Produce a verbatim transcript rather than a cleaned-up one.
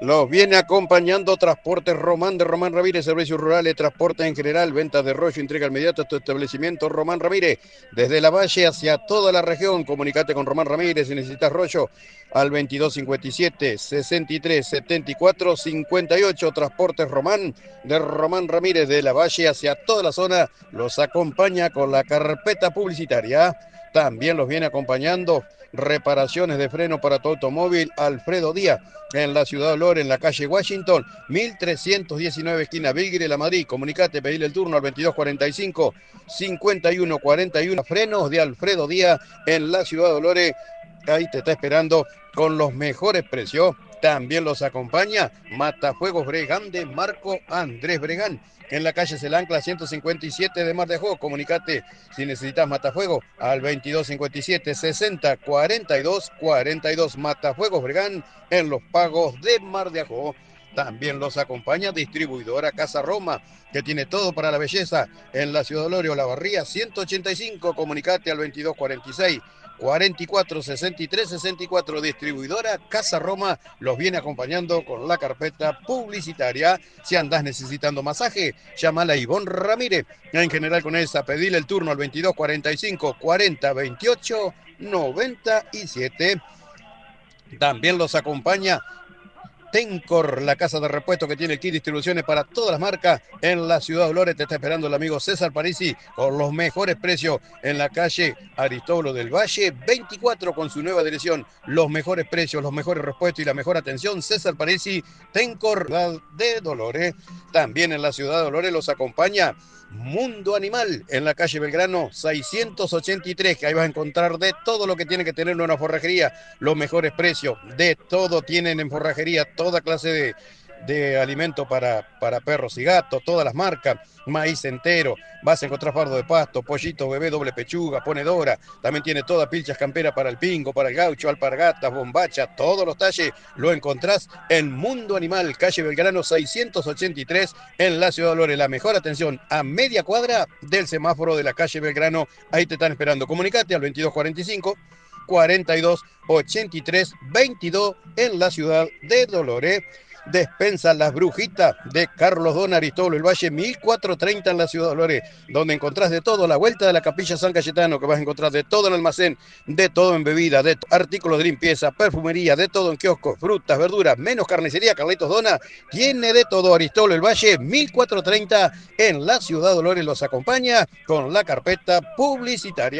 Los viene acompañando Transportes Román de Román Ramírez, servicios rurales, transporte en general, ventas de rollo, entrega inmediata a tu establecimiento Román Ramírez. Desde la Valle hacia toda la región, comunicate con Román Ramírez si necesitas rollo al veintidós cincuenta y siete, sesenta y tres, setenta y cuatro, cincuenta y ocho. Transportes Román de Román Ramírez, de la Valle hacia toda la zona, los acompaña con la carpeta publicitaria. También los viene acompañando reparaciones de freno para tu automóvil Alfredo Díaz en la ciudad de Olor, en la calle Washington, mil trescientos diecinueve, esquina Vilguire, La Madrid. Comunicate, pedirle el turno al veintidós cuarenta y cinco, cincuenta y uno cuarenta y uno. Frenos de Alfredo Díaz en la ciudad de Olor. Ahí te está esperando con los mejores precios. También los acompaña Matafuegos Bregán de Marco Andrés Bregán, en la calle Celancla ciento cincuenta y siete de Mar de Ajó. Comunicate si necesitas Matafuego al veintidós cincuenta y siete, sesenta, cuarenta y dos, cuarenta y dos. Matafuegos Bregán en los pagos de Mar de Ajó. También los acompaña distribuidora Casa Roma, que tiene todo para la belleza en la ciudad de Olorio, La Barría ciento ochenta y cinco. Comunicate al veintidós cuarenta y seis, cuarenta y cuatro, sesenta y tres, sesenta y cuatro. Distribuidora Casa Roma los viene acompañando con la carpeta publicitaria. Si andás necesitando masaje, llámala a Ivonne Ramírez. En general con esa, pedile el turno al veintidós cuarenta y cinco, cuarenta, veintiocho, noventa y siete. También los acompaña Tencor, la casa de repuesto que tiene aquí distribuciones para todas las marcas en la ciudad de Olores. Te está esperando el amigo César Parisi con los mejores precios en la calle Aristóbulo del Valle veinticuatro, con su nueva dirección. Los mejores precios, los mejores repuestos y la mejor atención. César Parisi, Tencor de Dolores. También en la ciudad de Dolores los acompaña Mundo Animal en la calle Belgrano seiscientos ochenta y tres, que ahí vas a encontrar de todo lo que tiene que tener una forrajería, los mejores precios, de todo tienen en forrajería, toda clase de, de alimento para, para perros y gatos, todas las marcas, maíz entero, vas a encontrar fardo de pasto, pollito bebé, doble pechuga, ponedora, también tiene todas pilchas camperas para el pingo, para el gaucho, alpargatas, bombacha, todos los talles lo encontrás en Mundo Animal, calle Belgrano seiscientos ochenta y tres, en la ciudad de Dolores. La mejor atención a media cuadra del semáforo de la calle Belgrano, ahí te están esperando. Comunicate al veintidós cuarenta y cinco, cuarenta y dos, ochenta y tres, veintidós en la ciudad de Dolores. Despensa Las Brujitas de Carlos Don Aristóbulo el Valle mil cuatrocientos treinta en la ciudad de Dolores, donde encontrás de todo, la vuelta de la Capilla San Cayetano, que vas a encontrar de todo en el almacén, de todo en bebida, de artículos de limpieza, perfumería, de todo en kioscos, frutas, verduras, menos carnicería. Carlitos Dona tiene de todo. Aristóbulo el Valle mil cuatrocientos treinta en la ciudad de Dolores los acompaña con la carpeta publicitaria.